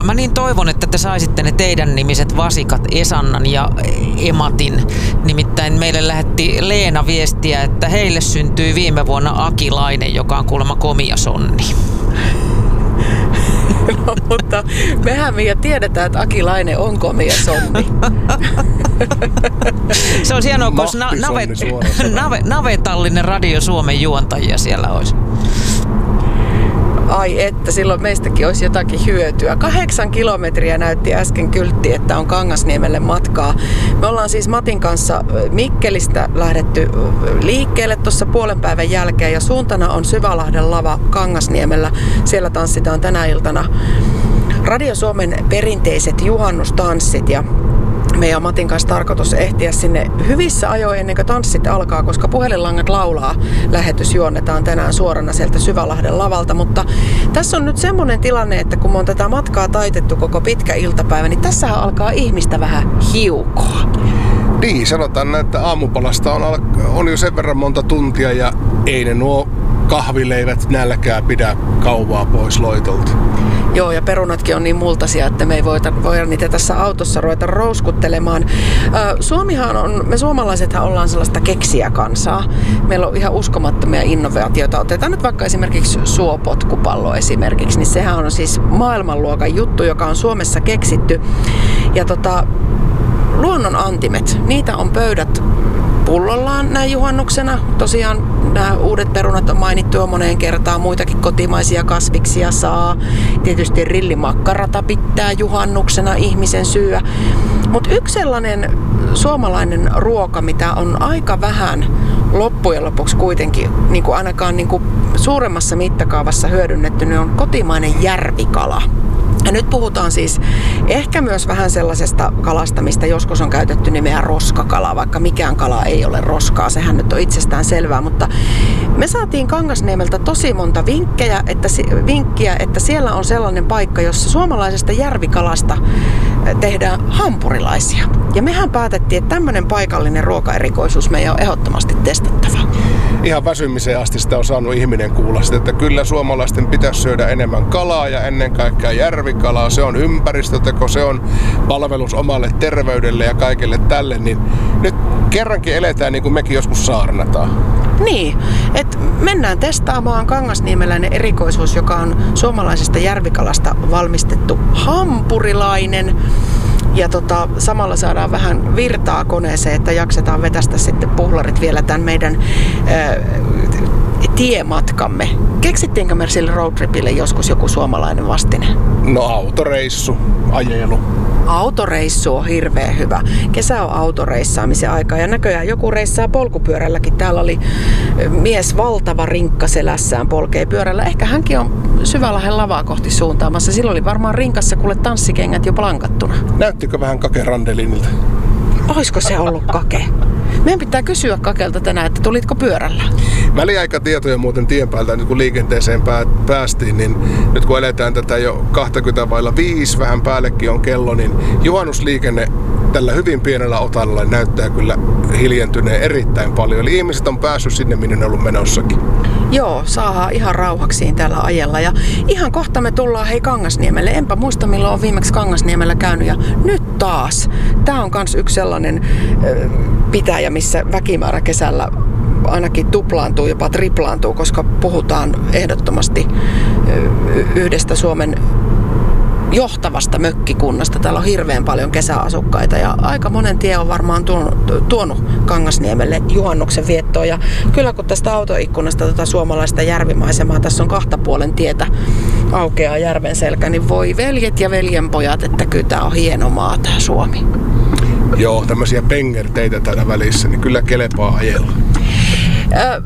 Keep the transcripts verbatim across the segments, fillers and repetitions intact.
Mä niin toivon, että te saisitte ne teidän nimiset vasikat Esannan ja Ematin. Nimittäin meille lähetti Leena viestiä, että heille syntyi viime vuonna Akilainen, joka on kuulemma komia sonni. No, mutta mehän Mia tiedetään, että Akilainen on komia sonni. Se on hienoa, kun na- nave- nave- navetallinen Radio Suomen juontajia siellä olisi. Ai että, silloin meistäkin olisi jotakin hyötyä. Kahdeksan kilometriä näytti äsken kyltti, että on Kangasniemelle matkaa. Me ollaan siis Matin kanssa Mikkelistä lähdetty liikkeelle tuossa puolen päivän jälkeen ja suuntana on Syvälahden lava Kangasniemellä. Siellä tanssitaan tänä iltana Radio Suomen perinteiset juhannustanssit ja meidän on Matin kanssa tarkoitus ehtiä sinne hyvissä ajoin ennen kuin tanssit alkaa, koska puhelinlangat laulaa. Lähetys juonnetaan tänään suorana sieltä Syvälahden lavalta, mutta tässä on nyt semmoinen tilanne, että kun me on tätä matkaa taitettu koko pitkä iltapäivä, niin tässähän alkaa ihmistä vähän hiukoa. Niin, sanotaan näin, että aamupalasta on, al- on jo sen verran monta tuntia ja ei ne nuo kahvileivät nälkää pidä kauvaa pois loitolta. Joo, ja perunatkin on niin multaisia, että me ei voida, voida niitä tässä autossa ruveta rouskuttelemaan. Suomihan on, me suomalaisethan ollaan sellaista keksijäkansaa. Meillä on ihan uskomattomia innovaatioita. Otetaan nyt vaikka esimerkiksi suopotkupallo esimerkiksi, niin sehän on siis maailmanluokan juttu, joka on Suomessa keksitty. Ja tota, luonnon antimet, niitä on pöydät pullollaan näin juhannuksena. Tosiaan nämä uudet perunat on mainittu jo moneen kertaan, muitakin kotimaisia kasviksia saa. Tietysti rillimakkarata pitää juhannuksena ihmisen syö. Mutta yksi sellainen suomalainen ruoka, mitä on aika vähän loppujen lopuksi kuitenkin, niin kuin ainakaan niin kuin suuremmassa mittakaavassa hyödynnetty, niin on kotimainen järvikala. Ja nyt puhutaan siis ehkä myös vähän sellaisesta kalasta, mistä joskus on käytetty nimeä roskakala, vaikka mikään kala ei ole roskaa, sehän nyt on itsestään selvää, mutta me saatiin Kangasniemeltä tosi monta vinkkejä, että, vinkkiä, että siellä on sellainen paikka, jossa suomalaisesta järvikalasta tehdään hampurilaisia. Ja mehän päätettiin, että tämmöinen paikallinen ruokaerikoisuus meidän on ehdottomasti testattava. Ihan väsymiseen asti sitä on saanut ihminen kuulla sitä, että kyllä suomalaisten pitäisi syödä enemmän kalaa ja ennen kaikkea järvikalaa. Se on ympäristöteko, se on palvelus omalle terveydelle ja kaikille tälle. Niin nyt kerrankin eletään niin kuin mekin joskus saarnataan. Niin, että mennään testaamaan Kangasniemeläinen erikoisuus, joka on suomalaisesta järvikalasta valmistettu hampurilainen. Ja tota, samalla saadaan vähän virtaa koneeseen, että jaksetaan vetästä sitten puhlarit vielä tämän meidän ää, tiematkamme. Keksittiinkö me sille roadtripille joskus joku suomalainen vastine? No autoreissu, ajelu. Autoreissu on hirveän hyvä. Kesä on autoreissaamisen aika ja näköjään joku reissaa polkupyörälläkin. Täällä oli mies valtava rinkka selässään polkee pyörällä. Ehkä hänkin on Syvälahden lavaa kohti suuntaamassa. Silloin oli varmaan rinkassa kuule tanssikengät jo plankattuna. Näyttikö vähän Kake Randelinilta? Oisko se ollut Kake? Meidän pitää kysyä Kakelta tänään, että tulitko pyörällä? Väliaikatietoja muuten tien päältä, nyt kun liikenteeseen päästiin, niin nyt kun eletään tätä jo kaksikymmentä vailla viisi, vähän päällekin on kello, niin juhannusliikenne tällä hyvin pienellä otalla näyttää kyllä hiljentyneen erittäin paljon. Eli ihmiset on päässyt sinne, minne ne on ollut menossakin. Joo, saadaan ihan rauhaksiin täällä ajella. Ja ihan kohta me tullaan hei Kangasniemelle. Enpä muista milloin on viimeksi Kangasniemellä käynyt ja nyt taas. Tää on kans yksi sellainen äh, pitäjä, missä väkimäärä kesällä ainakin tuplaantuu, jopa triplaantuu, koska puhutaan ehdottomasti äh, yhdestä Suomen johtavasta mökkikunnasta. Täällä on hirveän paljon kesäasukkaita ja aika monen tie on varmaan tuonut, tuonut Kangasniemelle juhannuksen viettoon. Ja kyllä kun tästä autoikkunasta tätä suomalaista järvimaisemaa, tässä on kahta puolen tietä aukeaa järven selkä, niin voi veljet ja veljenpojat, että kyllä tää on hieno maa tää Suomi. Joo, tämmöisiä pengerteitä täällä välissä, niin kyllä kelepaa ajella. Ö,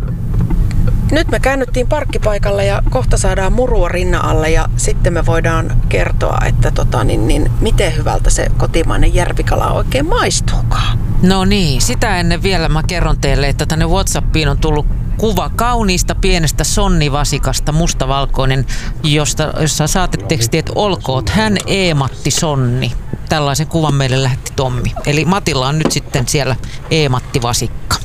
Nyt me käännyttiin parkkipaikalle ja kohta saadaan murua rinnan alle ja sitten me voidaan kertoa, että tota, niin, niin, miten hyvältä se kotimainen järvikala oikein maistuukaan. No niin, sitä ennen vielä mä kerron teille, että tänne WhatsAppiin on tullut kuva kauniista pienestä sonnivasikasta, mustavalkoinen, josta, jossa saatte tekstiä, että olkoot hän Eematti Sonni. Tällaisen kuvan meille lähetti Tommi. Eli Matilla on nyt sitten siellä Eematti vasikka.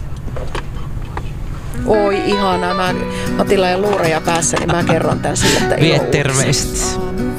Oi ihanaa, mä Matilla ja luureja päässä, niin mä kerron tän sille, että Vie terveiset.